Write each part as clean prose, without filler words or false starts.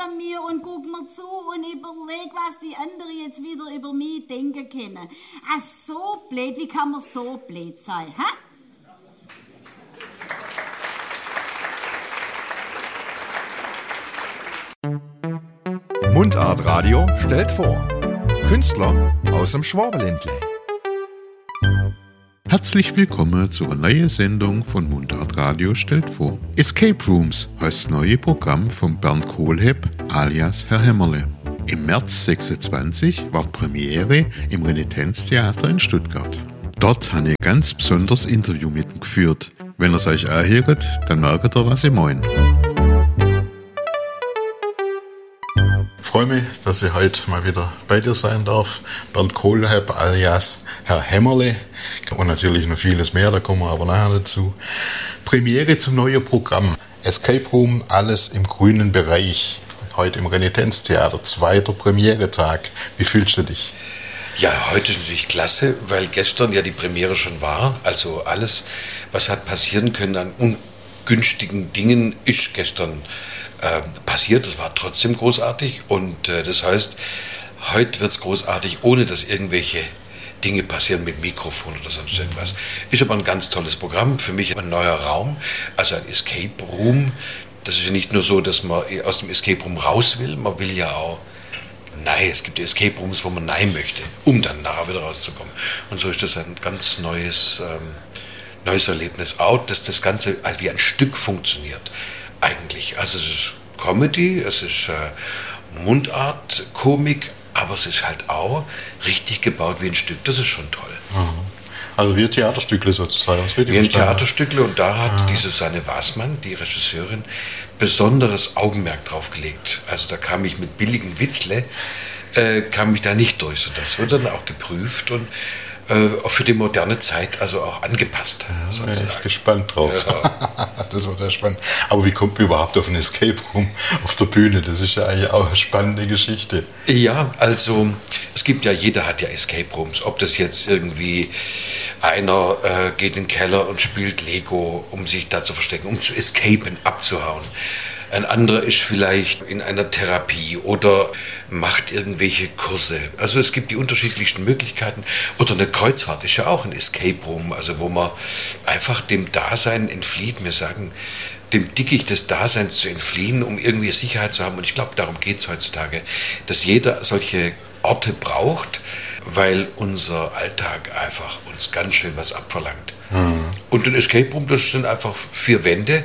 neben mir und guck mir zu und überleg, was die anderen jetzt wieder über mich denken können. So blöd, wie kann man so blöd sein, hä? Mundart Radio stellt vor. Künstler aus dem Schwabenländle. Herzlich willkommen zu einer neuen Sendung von Mundart Radio stellt vor. Escape Rooms heißt das neue Programm von Bernd Kohlhepp alias Herr Hämmerle. Im März 26 war die Premiere im Renitenztheater in Stuttgart. Dort habe ich ein ganz besonderes Interview mit ihm geführt. Wenn ihr es euch anhört, dann merkt ihr, was ich meine. Ich freue mich, dass ich heute mal wieder bei dir sein darf. Bernd Kohlhepp alias Herr Hämmerle. Und natürlich noch vieles mehr, da kommen wir aber nachher dazu. Premiere zum neuen Programm. Escape Room, alles im grünen Bereich. Heute im Renitenztheater, 2. Premieretag. Wie fühlst du dich? Ja, heute ist natürlich klasse, weil gestern ja die Premiere schon war. Also alles, was hat passieren können an ungünstigen Dingen, ist gestern passiert. Das war trotzdem großartig und das heißt, heute wird es großartig, ohne dass irgendwelche Dinge passieren mit Mikrofon oder sonst irgendwas. Ist aber ein ganz tolles Programm, für mich ein neuer Raum, also ein Escape Room. Das ist ja nicht nur so, dass man aus dem Escape Room raus will, man will ja auch nein, es gibt Escape Rooms, wo man nein möchte, um dann nachher wieder rauszukommen. Und so ist das ein ganz neues Erlebnis auch, dass das Ganze wie ein Stück funktioniert. Eigentlich. Also es ist Comedy, es ist Mundart, Komik, aber es ist halt auch richtig gebaut wie ein Stück. Das ist schon toll. Also wie ein Theaterstückle sozusagen. Wie ein Theaterstückle und da hat die Susanne Waßmann, die Regisseurin, besonderes Augenmerk drauf gelegt. Also da kam ich mit billigen Witzle, kam ich da nicht durch. So, das wird dann auch geprüft und auch für die moderne Zeit, also auch angepasst. Ja, ich bin echt gespannt drauf. Ja. Das wird ja spannend. Aber wie kommt man überhaupt auf ein Escape Room auf der Bühne? Das ist ja eigentlich auch eine spannende Geschichte. Ja, also es gibt ja, jeder hat ja Escape Rooms. Ob das jetzt irgendwie einer geht in den Keller und spielt Lego, um sich da zu verstecken, um zu escapen, abzuhauen. Ein anderer ist vielleicht in einer Therapie oder macht irgendwelche Kurse. Also es gibt die unterschiedlichsten Möglichkeiten. Oder eine Kreuzfahrt ist ja auch ein Escape Room, also wo man einfach dem Dasein entflieht. Wir sagen, dem Dickicht des Daseins zu entfliehen, um irgendwie Sicherheit zu haben. Und ich glaube, darum geht es heutzutage, dass jeder solche Orte braucht, weil unser Alltag einfach uns ganz schön was abverlangt. Und ein Escape Room, das sind einfach 4 Wände.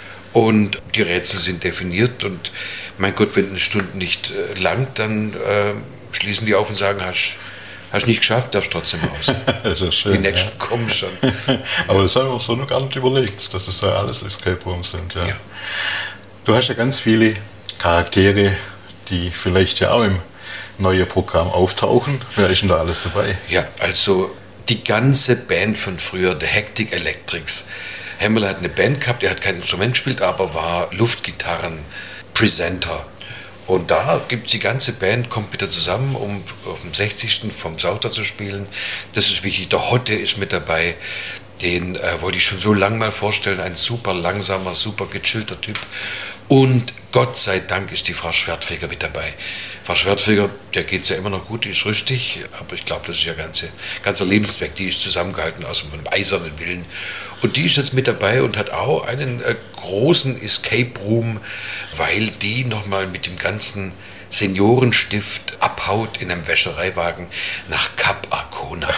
Und die Rätsel sind definiert und mein Gott, wenn eine Stunde nicht langt, dann schließen die auf und sagen, hast nicht geschafft, darfst trotzdem raus. Das ist schön, die nächsten kommen schon. Aber das haben wir uns so noch gar nicht überlegt, dass es ja alles Escape Rooms sind. Ja. Du hast ja ganz viele Charaktere, die vielleicht ja auch im neuen Programm auftauchen. Wer ist denn da alles dabei? Ja, also die ganze Band von früher, The Hectic Electrics. Hämmerle hat eine Band gehabt, er hat kein Instrument gespielt, aber war Luftgitarren-Presenter. Und da gibt es die ganze Band, kommt wieder zusammen, um auf dem 60. vom Sauter zu spielen. Das ist wichtig. Der Hotte ist mit dabei. Den wollte ich schon so lange mal vorstellen. Ein super langsamer, super gechillter Typ. Und Gott sei Dank ist die Frau Schwertfeger mit dabei. Frau Schwertfeger, der geht es ja immer noch gut, die ist rüstig, aber ich glaube, das ist ja ganzer Lebenszweck. Die ist zusammengehalten aus einem eisernen Willen. Und die ist jetzt mit dabei und hat auch einen großen Escape Room, weil die nochmal mit dem ganzen Seniorenstift abhaut in einem Wäschereiwagen nach Kap Arkona.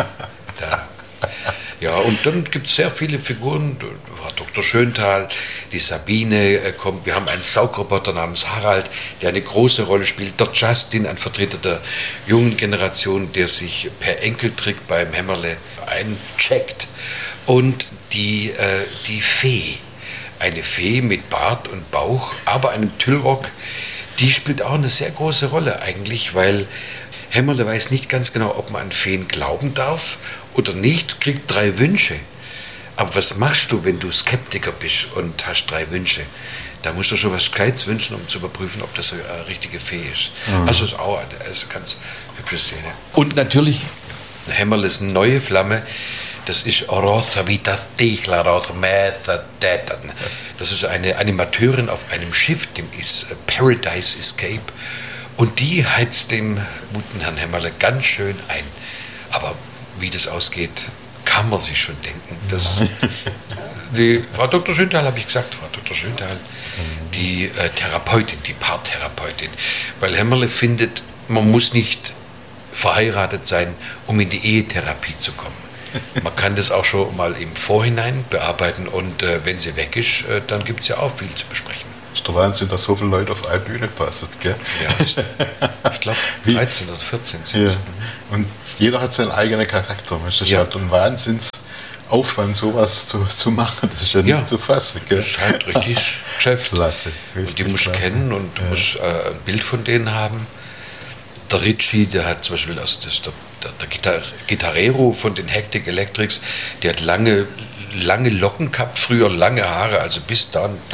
Da. Ja, und dann gibt es sehr viele Figuren. Frau Dr. Schöntal, die Sabine kommt. Wir haben einen Saugroboter namens Harald, der eine große Rolle spielt. Der Justin, ein Vertreter der jungen Generation, der sich per Enkeltrick beim Hämmerle eincheckt. Und die Fee, eine Fee mit Bart und Bauch, aber einem Tüllrock, die spielt auch eine sehr große Rolle eigentlich, weil Hämmerle weiß nicht ganz genau, ob man an Feen glauben darf oder nicht, kriegt 3 Wünsche. Aber was machst du, wenn du Skeptiker bist und hast 3 Wünsche? Da musst du schon was Gescheites wünschen, um zu überprüfen, ob das eine richtige Fee ist. Also ist auch eine ganz hübsche Szene. Und natürlich, Hämmerle ist eine neue Flamme. Das ist Rosa Vitas Tichla, Das ist eine Animateurin auf einem Schiff, dem ist Paradise Escape. Und die heizt dem guten Herrn Hämmerle ganz schön ein. Aber wie das ausgeht, kann man sich schon denken. Die Frau Dr. Schöntal, habe ich gesagt, Frau Dr. Schöntal, die Therapeutin, die Paartherapeutin. Weil Hämmerle findet, man muss nicht verheiratet sein, um in die Ehetherapie zu kommen. Man kann das auch schon mal im Vorhinein bearbeiten und wenn sie weg ist, dann gibt es ja auch viel zu besprechen. Das ist der Wahnsinn, dass so viele Leute auf eine Bühne passen, gell? Ja, ich glaube 13 oder 14 sind es. Ja. Und jeder hat seinen eigenen Charakter. Das ist halt ein Wahnsinnsaufwand, sowas zu machen. Das ist ja nicht zu fassen. Gell? Das ist halt richtig Geschäft. Klasse. Und die musst du kennen und du musst ein Bild von denen haben. Der Ritchie, der hat zum Beispiel der Gitarrero von den Hectic Electrics, der hat lange Locken gehabt, früher lange Haare, also bis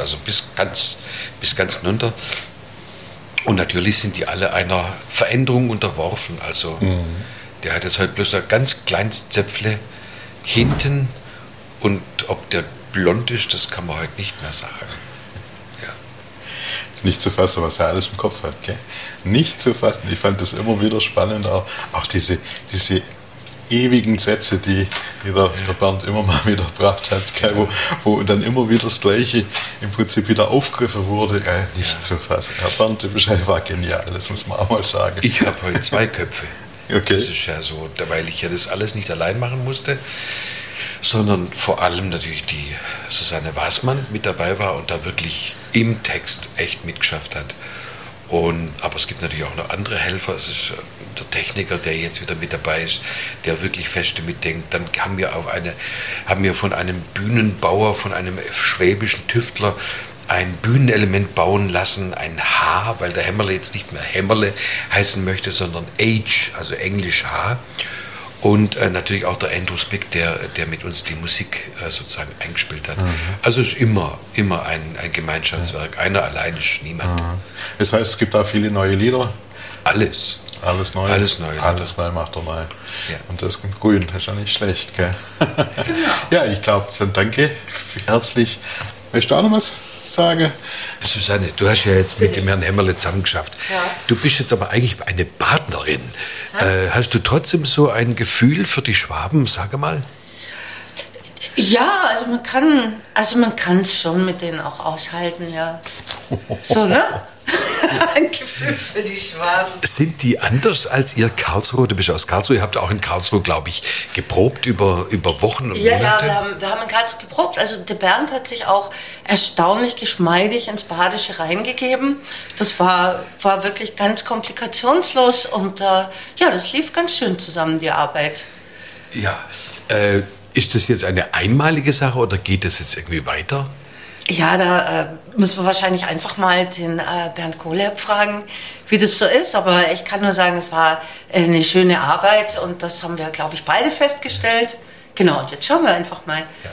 ganz runter. Und natürlich sind die alle einer Veränderung unterworfen. Also der hat jetzt halt bloß ein ganz kleines Zöpfle hinten und ob der blond ist, das kann man heute nicht mehr sagen. Ja. Nicht zu fassen, was er alles im Kopf hat. Gell? Nicht zu fassen. Ich fand das immer wieder spannend, auch diese ewigen Sätze, die der Bernd immer mal wieder gebracht hat, gell, wo dann immer wieder das Gleiche im Prinzip wieder aufgegriffen wurde. Nicht zu fassen. Herr Bernd, du bist einfach genial, das muss man auch mal sagen. Ich habe heute 2 Köpfe. Okay. Das ist ja so, weil ich ja das alles nicht allein machen musste, sondern vor allem natürlich die Susanne Wasmann mit dabei war und da wirklich im Text echt mitgeschafft hat. Aber es gibt natürlich auch noch andere Helfer. Es ist der Techniker, der jetzt wieder mit dabei ist, der wirklich feste mitdenkt. Dann haben wir von einem Bühnenbauer, von einem schwäbischen Tüftler ein Bühnenelement bauen lassen, ein H, weil der Hämmerle jetzt nicht mehr Hämmerle heißen möchte, sondern H, also Englisch H. Und natürlich auch der Andrew Spick, der mit uns die Musik sozusagen eingespielt hat. Also es ist immer ein Gemeinschaftswerk. Einer allein ist niemand. Das heißt, es gibt auch viele neue Lieder? Alles neu. Alles neu macht er neu. Ja. Und das im Grün, das ist ja nicht schlecht, gell? Ja, ich glaube, dann danke herzlich. Möchtest du auch noch was sagen? Susanne, du hast ja jetzt mit dem Herrn Hämmerle zusammengeschafft. Ja. Du bist jetzt aber eigentlich eine Partnerin. Ja. Hast du trotzdem so ein Gefühl für die Schwaben, sage mal? Ja, man kann es schon mit denen auch aushalten, ja. So, ne? Ein Gefühl für die Schwaben. Sind die anders als ihr Karlsruhe? Du bist aus Karlsruhe, ihr habt auch in Karlsruhe, glaube ich, geprobt über Wochen und Monate. Ja, wir haben in Karlsruhe geprobt. Also der Bernd hat sich auch erstaunlich geschmeidig ins Badische reingegeben. Das war wirklich ganz komplikationslos und das lief ganz schön zusammen, die Arbeit. Ja, ist das jetzt eine einmalige Sache oder geht das jetzt irgendwie weiter? Ja, da müssen wir wahrscheinlich einfach mal den Bernd Kohlhepp fragen, wie das so ist. Aber ich kann nur sagen, es war eine schöne Arbeit und das haben wir, glaube ich, beide festgestellt. Genau, und jetzt schauen wir einfach mal. Ja.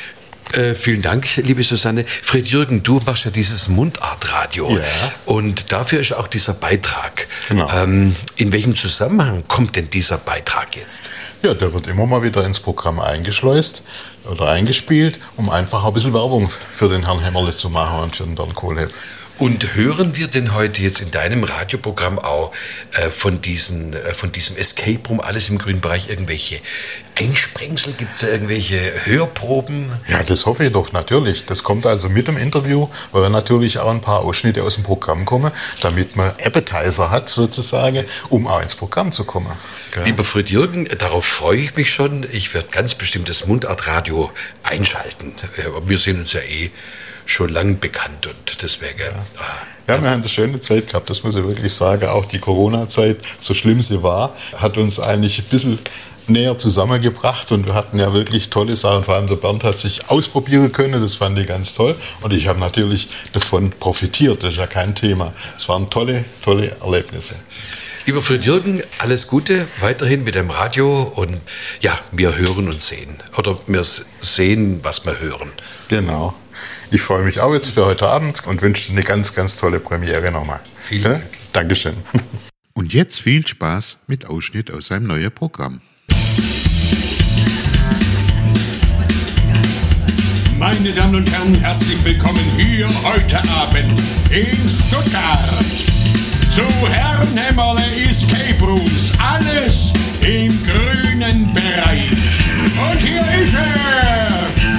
Vielen Dank, liebe Susanne. Fred Jürgen, du machst ja dieses Mundartradio. Ja. Und dafür ist auch dieser Beitrag. Genau. In welchem Zusammenhang kommt denn dieser Beitrag jetzt? Ja, der wird immer mal wieder ins Programm eingeschleust oder eingespielt, um einfach ein bisschen Werbung für den Herrn Hämmerle zu machen und für den Bernd Kohlhepp. Und hören wir denn heute jetzt in deinem Radioprogramm auch von diesem Escape Room, alles im grünen Bereich, irgendwelche Einsprengsel? Gibt es da irgendwelche Hörproben? Ja, das hoffe ich doch, natürlich. Das kommt also mit dem Interview, weil wir natürlich auch ein paar Ausschnitte aus dem Programm kommen, damit man Appetizer hat sozusagen, um auch ins Programm zu kommen. Okay. Lieber Fred Jürgen, darauf freue ich mich schon. Ich werde ganz bestimmt das Mundartradio einschalten. Wir sind uns ja schon lange bekannt und deswegen. Ja, wir haben eine schöne Zeit gehabt, das muss ich wirklich sagen. Auch die Corona-Zeit, so schlimm sie war, hat uns eigentlich ein bisschen näher zusammengebracht und wir hatten ja wirklich tolle Sachen. Vor allem der Bernd hat sich ausprobieren können, das fand ich ganz toll. Und ich habe natürlich davon profitiert, das ist ja kein Thema. Es waren tolle Erlebnisse. Lieber Fred Jürgen, alles Gute weiterhin mit dem Radio und ja, wir hören und sehen. Oder wir sehen, was wir hören. Genau. Ich freue mich auch jetzt für heute Abend und wünsche eine ganz, ganz tolle Premiere nochmal. Vielen Dank. Dankeschön. Und jetzt viel Spaß mit Ausschnitt aus seinem neuen Programm. Meine Damen und Herren, herzlich willkommen hier heute Abend in Stuttgart zu Herrn Hämmerle Escape Rooms. Alles im grünen Bereich. Und hier ist er!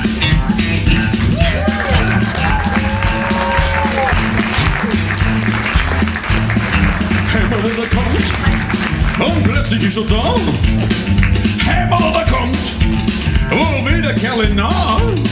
Hämmerle, der kommt. Und plötzlich ist er da. Hämmerle, der kommt. Wo will der Kerl hin nach?